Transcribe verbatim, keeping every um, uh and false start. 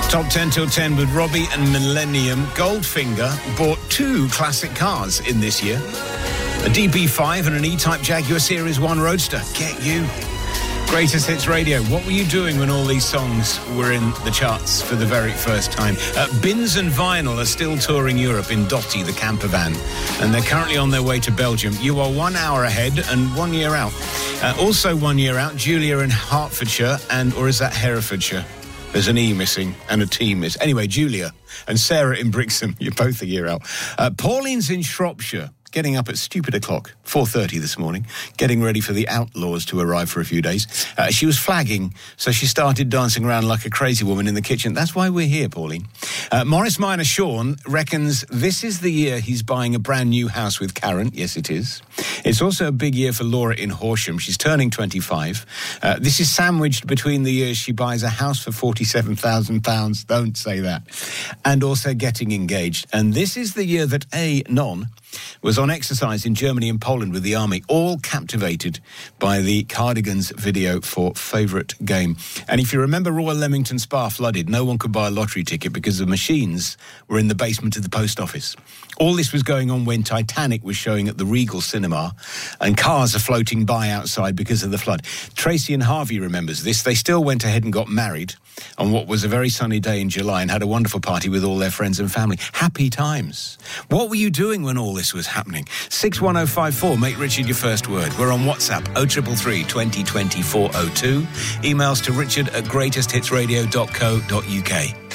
Top ten till ten with Robbie and Millennium. Goldfinger bought two classic cars in this year. A D B five and an E-Type Jaguar Series one Roadster. Get you. Greatest Hits Radio. What were you doing when all these songs were in the charts for the very first time? Uh, Bins and Vinyl are still touring Europe in Dotti, the camper van, and they're currently on their way to Belgium. You are one hour ahead and one year out. Uh, also one year out, Julia in Hertfordshire, and or is that Herefordshire? There's an E missing and a T missing. Anyway, Julia and Sarah in Brixham, you're both a year out. Uh, Pauline's in Shropshire, getting up at stupid o'clock, four thirty this morning, getting ready for the Outlaws to arrive for a few days. Uh, she was flagging, so she started dancing around like a crazy woman in the kitchen. That's why we're here, Pauline. Uh, Morris Minor Sean reckons this is the year he's buying a brand new house with Karen. Yes, it is. It's also a big year for Laura in Horsham. She's turning twenty-five. Uh, this is sandwiched between the years she buys a house for forty-seven thousand pounds. Don't say that. And also getting engaged. And this is the year that A. Non was on exercise in Germany and Poland with the army, all captivated by the Cardigans video for favourite game. And if you remember Royal Leamington Spa flooded, no one could buy a lottery ticket because the machines were in the basement of the post office. All this was going on when Titanic was showing at the Regal Cinema and cars are floating by outside because of the flood. Tracy and Harvey remembers this. They still went ahead and got married on what was a very sunny day in July and had a wonderful party with all their friends and family. Happy times. What were you doing when all this was happening? six one oh five four, make Richard your first word. We're on WhatsApp, oh three three three, twenty twenty, four oh two. Emails to richard at greatest hits radio dot co dot uk.